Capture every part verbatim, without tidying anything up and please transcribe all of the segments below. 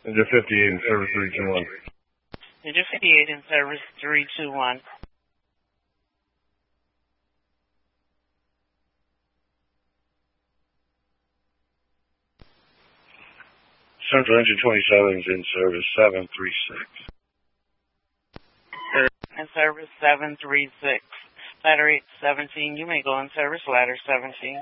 Engine fifty-eight in service three two one. Engine fifty-eight in service three two one. Central Engine twenty-seven is in service seven three six. In service seven three six. Ladder eight seventeen, you may go in service ladder seventeen.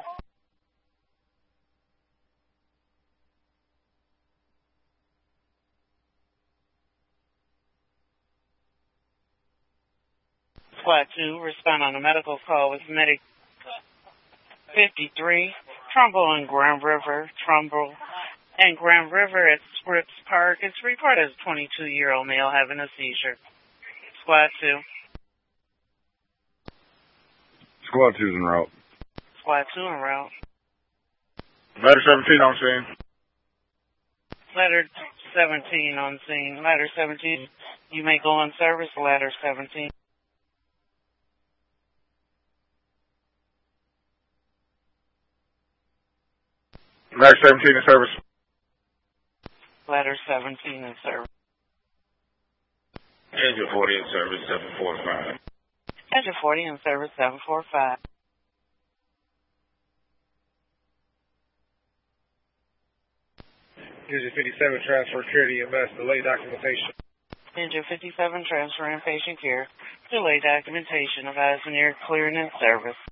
Squad two, respond on a medical call with Medic fifty-three, Trumbull and Grand River, Trumbull and Grand River at Scripps Park. It's reported as a twenty-two-year-old male having a seizure. Squad two. Squad two's en route. Squad two en route. Ladder seventeen on scene. Ladder seventeen on scene. Ladder seventeen, you may go in service ladder seventeen. Ladder seventeen in service. Ladder seventeen in service. Engine forty in service seven four five. Engine forty in service seven four five. Engine fifty-seven transfer care to E M S, delay documentation. Engine fifty-seven transferring patient care, delay documentation of Asnier clearing in service.